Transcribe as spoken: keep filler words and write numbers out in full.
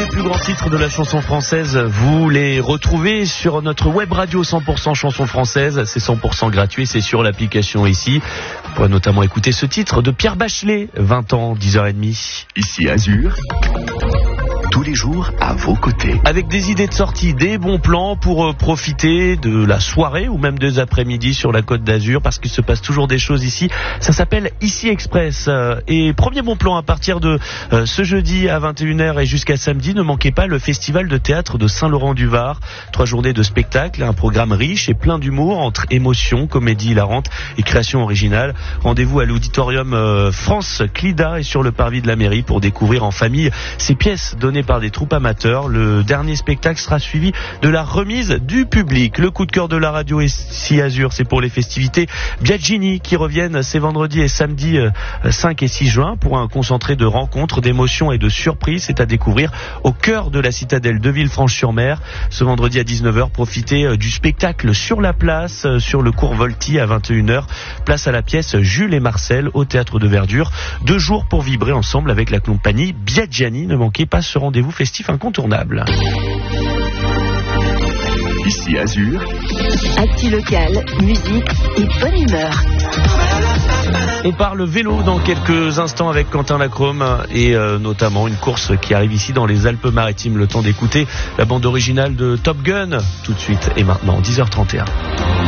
les plus grands titres de la chanson française, vous les retrouvez sur notre web radio cent pour cent chanson française. C'est cent pour cent gratuit, c'est sur l'application ici. Vous pourrez notamment écouter ce titre de Pierre Bachelet, vingt ans, dix heures trente. Ici Azur, tous les jours à vos côtés. Avec des idées de sortie, des bons plans pour euh, profiter de la soirée ou même des après-midi sur la Côte d'Azur, parce qu'il se passe toujours des choses ici. Ça s'appelle Ici Express. Euh, et premier bon plan à partir de euh, ce jeudi à vingt et une heures et jusqu'à samedi, ne manquez pas le Festival de théâtre de Saint-Laurent-du-Var. Trois journées de spectacle, un programme riche et plein d'humour entre émotion, comédie hilarante et création originale. Rendez-vous à l'auditorium euh, France Clida et sur le parvis de la mairie pour découvrir en famille ces pièces données par des troupes amateurs. Le dernier spectacle sera suivi de la remise du public. Le coup de cœur de la radio Ici Azur, c'est pour les festivités Biagini qui reviennent ces vendredis et samedis cinq et six juin pour un concentré de rencontres, d'émotions et de surprises. C'est à découvrir au cœur de la citadelle de Villefranche-sur-Mer. Ce vendredi à dix-neuf heures, profitez du spectacle sur la place, sur le cours Volty à vingt et une heures. Place à la pièce Jules et Marcel au Théâtre de Verdure. Deux jours pour vibrer ensemble avec la compagnie Biagini. Ne manquez pas ce rendez-vous festif incontournable. Ici Azur, actu locale, musique et bonne humeur. On parle vélo dans quelques instants avec Quentin Lacrome et euh, notamment une course qui arrive ici dans les Alpes-Maritimes. Le temps d'écouter la bande originale de Top Gun tout de suite et maintenant, dix heures trente et un.